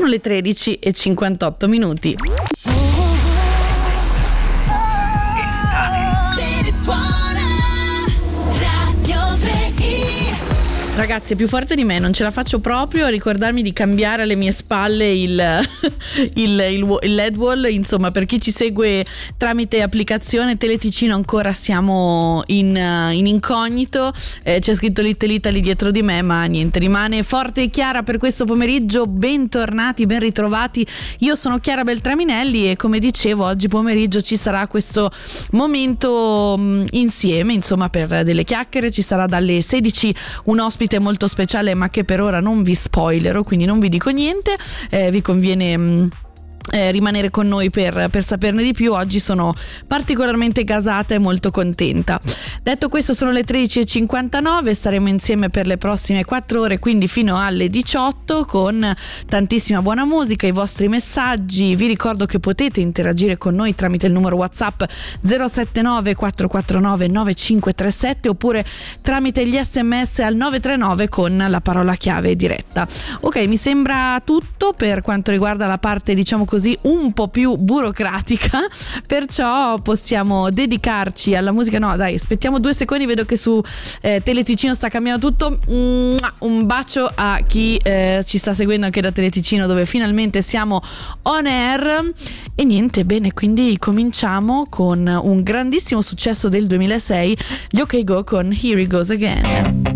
Sono le 13:58. Ragazzi, è più forte di me, non ce la faccio proprio a ricordarmi di cambiare alle mie spalle il LED wall. Insomma, per chi ci segue tramite applicazione Teleticino ancora siamo in incognito, c'è scritto Little Italy dietro di me, ma niente, rimane forte e Chiara per questo pomeriggio. Bentornati, ben ritrovati, io sono Chiara Beltraminelli e come dicevo oggi pomeriggio ci sarà questo momento insieme, insomma, per delle chiacchiere. Ci sarà dalle 16 un ospite molto speciale, ma che per ora non vi spoilerò, quindi non vi dico niente, vi conviene rimanere con noi per saperne di più. Oggi sono particolarmente gasata e molto contenta. Detto questo, sono le 13:59, staremo insieme per le prossime 4 ore, quindi fino alle 18, con tantissima buona musica, i vostri messaggi. Vi ricordo che potete interagire con noi tramite il numero WhatsApp 079 449 9537 oppure tramite gli SMS al 939 con la parola chiave diretta. Ok, mi sembra tutto per quanto riguarda la parte, diciamo così, un po' più burocratica, perciò possiamo dedicarci alla musica. No, dai, aspettiamo 2 secondi, vedo che su Teleticino sta cambiando tutto. Un bacio a chi ci sta seguendo anche da Teleticino, dove finalmente siamo on air. E niente, bene, quindi cominciamo con un grandissimo successo del 2006, gli OK Go con Here It Goes Again.